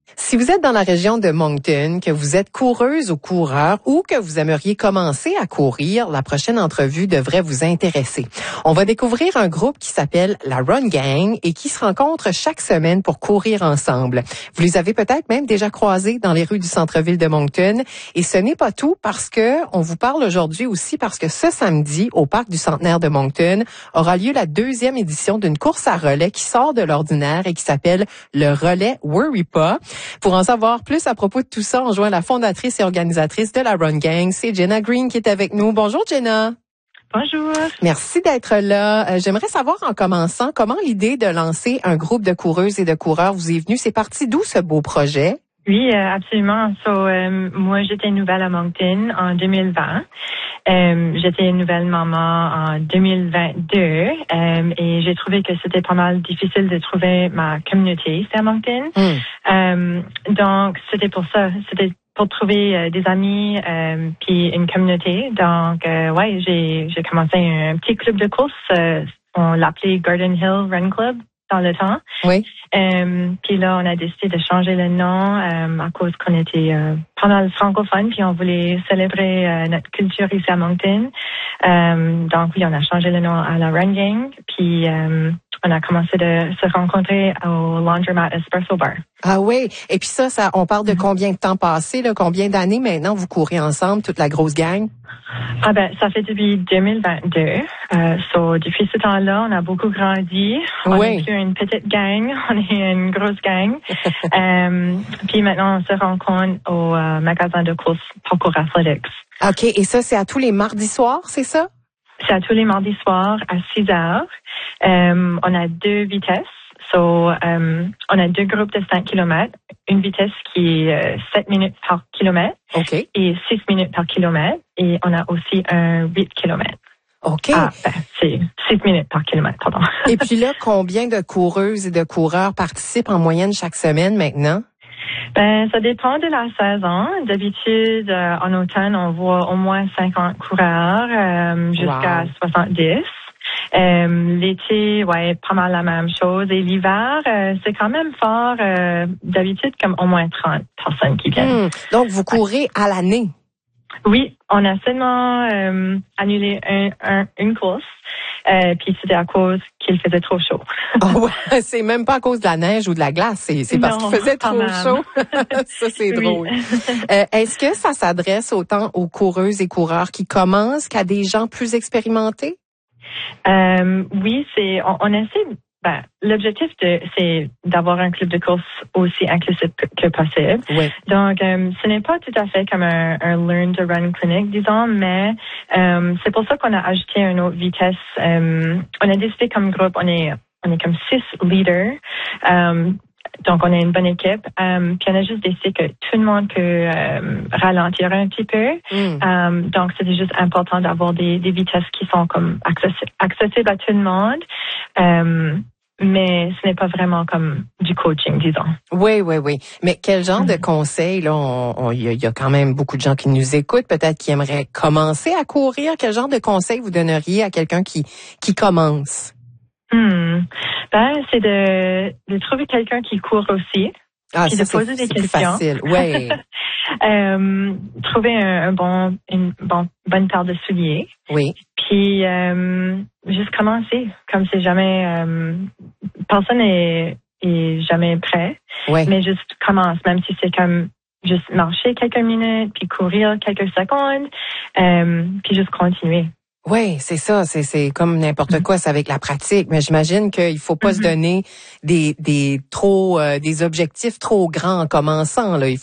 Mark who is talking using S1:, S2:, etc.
S1: Si vous êtes dans la région de Moncton, que vous êtes coureuse ou coureur ou que vous aimeriez commencer à courir, la prochaine entrevue devrait vous intéresser. On va découvrir un groupe qui s'appelle la Run Gang et qui se rencontre chaque semaine pour courir ensemble. Vous les avez peut-être même déjà croisés dans les rues du centre-ville de Moncton. Et ce n'est pas tout parce que on vous parle aujourd'hui aussi parce que ce samedi, au parc du Centenaire de Moncton, aura lieu la 2e édition d'une course à relais qui sort de l'ordinaire et qui s'appelle le relais Worry Pas. Pour en savoir plus à propos de tout ça, on joint la fondatrice et organisatrice de la Run Gang, c'est Jenna Green qui est avec nous. Bonjour Jenna.
S2: Bonjour.
S1: Merci d'être là. J'aimerais savoir en commençant, comment l'idée de lancer un groupe de coureuses et de coureurs vous est venue? C'est parti d'où ce beau projet?
S2: Oui, absolument. Moi, j'étais nouvelle à Moncton en 2020. J'étais une nouvelle maman en 2022 et j'ai trouvé que c'était pas mal difficile de trouver ma communauté ici à Moncton. Donc, c'était pour ça. C'était pour trouver des amis puis une communauté. Donc, j'ai commencé un petit club de course. On l'appelait Garden Hill Run Club dans le temps.
S1: Oui.
S2: Puis là, on a décidé de changer le nom à cause qu'on était pas mal francophone, puis on voulait célébrer notre culture ici à Moncton. Donc oui, on a changé le nom à la Run Gang, puis on a commencé de se rencontrer au Laundromat Espresso Bar.
S1: Ah oui, et puis ça, on parle de combien de temps passé, là, combien d'années maintenant vous courez ensemble, toute la grosse gang?
S2: Ah ben, ça fait depuis 2022. Depuis ce temps-là, on a beaucoup grandi. On n'est plus une petite gang, on est une grosse gang. Puis maintenant, on se rencontre au magasin de course Parcours Athletics.
S1: OK, et ça, c'est à tous les mardis soirs, c'est ça?
S2: C'est à tous les mardis soirs à 6 heures. On a 2 vitesses. On a 2 groupes de 5 km. Une vitesse qui est 7 minutes par kilomètre et 6 minutes par kilomètre. Et on a aussi un 8 km.
S1: OK.
S2: C'est 6 minutes par kilomètre, pardon.
S1: Et puis là, combien de coureuses et de coureurs participent en moyenne chaque semaine maintenant?
S2: Ben, ça dépend de la saison. D'habitude, en automne, on voit au moins 50 coureurs jusqu'à 70. L'été, pas mal la même chose. Et l'hiver, c'est quand même fort. D'habitude, comme au moins 30 personnes qui viennent.
S1: Donc, vous courez à l'année?
S2: Oui, on a seulement annulé une course. Puis c'était à cause qu'il faisait trop chaud.
S1: C'est même pas à cause de la neige ou de la glace, c'est parce qu'il faisait trop chaud. Ça, c'est drôle. Est-ce que ça s'adresse autant aux coureuses et coureurs qui commencent qu'à des gens plus expérimentés?
S2: Oui, on essaie. L'objectif c'est d'avoir un club de course aussi inclusif que possible.
S1: Oui.
S2: Donc, ce n'est pas tout à fait comme un Learn to Run clinic, disons, mais c'est pour ça qu'on a ajouté une autre vitesse. On a décidé comme groupe, on est comme 6 leaders. Donc, on est une bonne équipe. Puis, on a juste décidé que tout le monde peut ralentir un petit peu. Donc, c'était juste important d'avoir des vitesses qui sont comme accessibles à tout le monde. Mais ce n'est pas vraiment comme du coaching, disons.
S1: Oui. Mais quel genre de conseils, là, il y a quand même beaucoup de gens qui nous écoutent, peut-être qui aimeraient commencer à courir. Quel genre de conseils vous donneriez à quelqu'un qui commence?
S2: C'est de trouver quelqu'un qui court aussi. Puis de poser des questions.
S1: Plus facile, oui.
S2: Trouver une bonne paire de souliers.
S1: Oui.
S2: Puis juste commencer. Comme c'est jamais personne n'est jamais prêt.
S1: Oui.
S2: Mais juste commence, même si c'est comme juste marcher quelques minutes, puis courir quelques secondes, puis juste continuer.
S1: Oui, c'est ça. C'est comme n'importe quoi, c'est avec la pratique. Mais j'imagine qu'il faut pas se donner des objectifs trop grands en commençant, là.